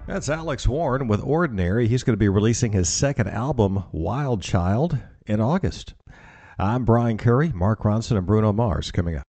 That's Alex Warren with Ordinary. He's going to be releasing his second album, Wild Child, in August. I'm Brian Curry, Mark Ronson, and Bruno Mars coming up.